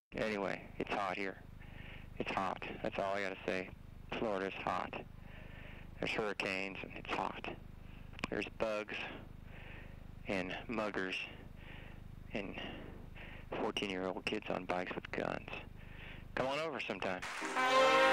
Anyway, it's hot here. It's hot. That's all I got to say. Florida's hot. There's hurricanes, and it's hot. There's bugs and muggers and 14-year-old kids on bikes with guns. Come on over sometime.